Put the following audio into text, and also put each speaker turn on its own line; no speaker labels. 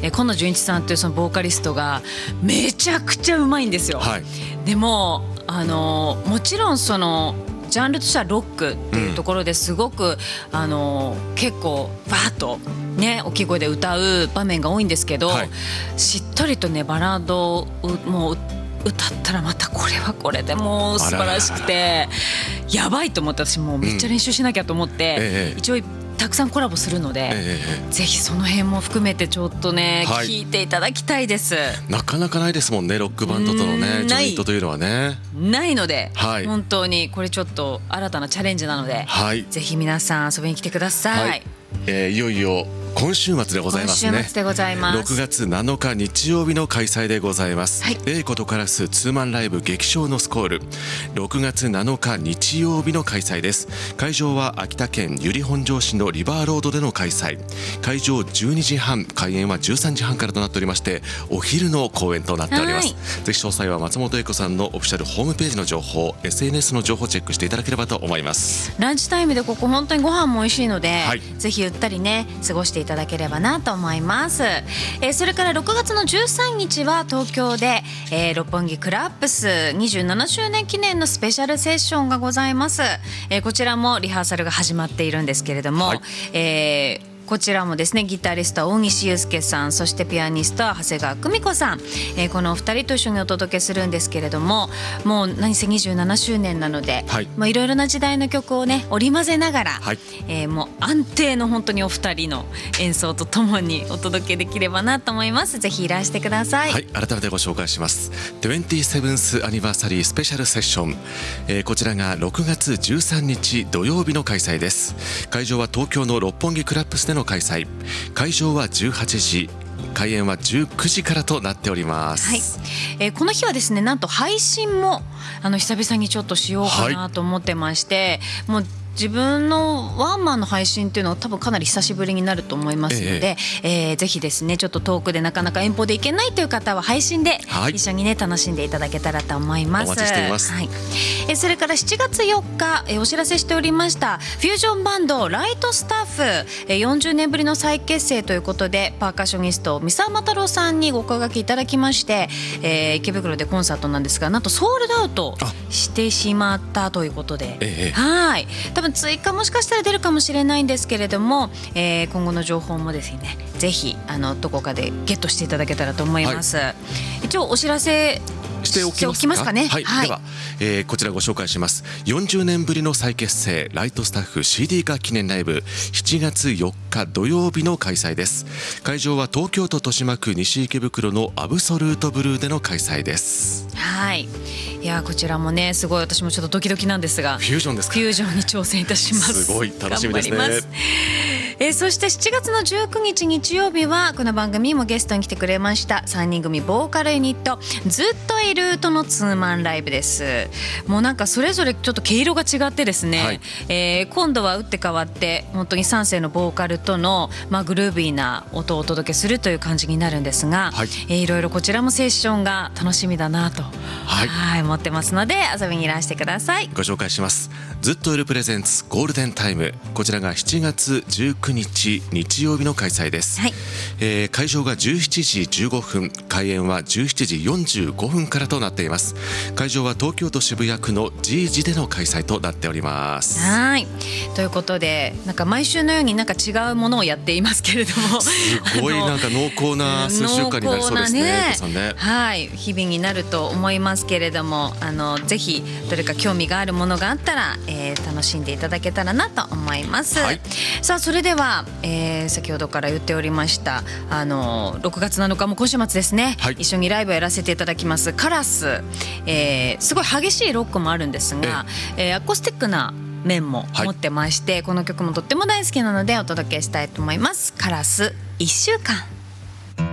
今野純一さんというそのボーカリストがめちゃくちゃうまいんですよ。
はい、
でももちろんそのジャンルとしてはロックっていうところですごく、結構バーッとね大きい声で歌う場面が多いんですけど、
はい、
しっとりとねバラードをもう歌ったらまたこれはこれでもう素晴らしくてやばいと思って、私もうめっちゃ練習しなきゃと思って、一応たくさんコラボするので、ぜひその辺も含めてちょっとね、聞いていただきたいです。
なかなかないですもんね、ロックバンドとのねジョイントというのはね
ないので、
本
当にこれちょっと新たなチャレンジなので、ぜひ皆さん遊びに来てください。
いよいよ今週末でございますね。
今週末でございます。
6月7日日曜日の開催でございます。Aことカラスツーマンライブ激唱のスコール、6月7日日曜日の開催です。会場は秋田県由利本荘市のリバーロードでの開催。会場12時半、開演は13時半からとなっておりまして、お昼の公演となっております。ぜひ詳細は松本英子さんのオフィシャルホームページの情報、 SNS の情報をチェックしていただければと思います。
ランチタイムでここ本当にご飯も美味しいので、ぜひゆったりね過ごしていただければなと思います。それから6月の13日は東京で、六本木クラップス27周年記念のスペシャルセッションがございます。こちらもリハーサルが始まっているんですけれども、こちらもですねギタリストは大西祐介さん、そしてピアニストは長谷川久美子さん、このお二人と一緒にお届けするんですけれども、もう何せ27周年なので、いろいろな時代の曲をね織り交ぜながら、もう安定の本当にお二人の演奏とともにお届けできればなと思います。ぜひいらしてください。
改めてご紹介します。 27th アニバーサリースペシャルセッション、こちらが6月13日土曜日の開催です。会場は東京の六本木クラップスでの開催。会場は18時、開演は19時からとなっております。
この日はですねなんと配信も久々にちょっとしようかなと思ってまして、もう自分のワンマンの配信っていうのは多分かなり久しぶりになると思いますので、ぜひですねちょっと遠くでなかなか遠方で行けないという方は配信で一緒にね楽しんでいただけたらと思います。
お待ちしています。
それから7月4日、お知らせしておりましたフュージョンバンドライトスタッフ、40年ぶりの再結成ということでパーカッショニスト三沢又郎さんにご声掛けいただきまして、池袋でコンサートなんですが、なんとソールドアウトしてしまったということで、多分追加もしかしたら出るかもしれないんですけれども、今後の情報もですねぜひどこかでゲットしていただけたらと思います。一応お知らせしておきますかね。で
は、こちらご紹介します。40年ぶりの再結成ライトスタッフ CD 化記念ライブ、7月4日土曜日の開催です。会場は東京都豊島区西池袋のアブソルートブルーでの開催です。
いやこちらもねすごい私もちょっとドキドキなんですが、
フュージョンですか。
フュージョンに挑戦いたします。
すごい楽しみですね。
頑張ります。そして7月の19日日曜日はこの番組にもゲストに来てくれました3人組ボーカルユニットずっといるとのツーマンライブです。もうなんかそれぞれちょっと毛色が違ってですね、今度は打って変わって本当に3世のボーカルとの、グルービーな音をお届けするという感じになるんですが、いろいろこちらもセッションが楽しみだなと、思ってますので遊びにいらしてください。
ご紹介します。ずっといるプレゼンツゴールデンタイム、こちらが7月19日日曜日の開催です。会場が17時15分、開演は17時45分からとなっています。会場は東京都渋谷区の G 時での開催となっております。
ということでなんか毎週のようになんか違うものをやっていますけれども、
すごいなんか濃厚な数週間になりそうですね。
日々になると思いますけれども、ぜひどれか興味があるものがあったら、楽しんでいただけたらなと思います。さあそれでは、先ほどから言っておりました6月7日も今週末ですね、一緒にライブをやらせていただきますカラス、すごい激しいロックもあるんですが、アコースティックな面も持ってまして、この曲もとっても大好きなのでお届けしたいと思います。カラス1週間。